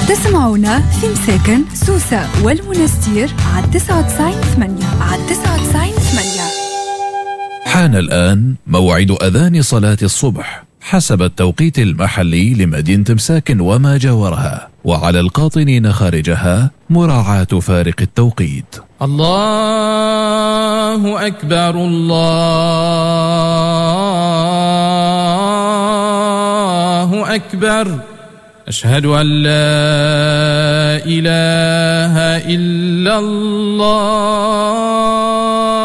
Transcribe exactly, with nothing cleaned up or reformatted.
تسمعونا في مساكن سوسة والمنستير على تسعة وتسعين ثمانية على تسعة وتسعين ثمانية. حان الآن موعد أذان صلاة الصبح حسب التوقيت المحلي لمدينة مساكن وما جاورها، وعلى القاطنين خارجها مراعاة فارق التوقيت. الله أكبر الله أكبر، أشهد أن لا إله إلا الله.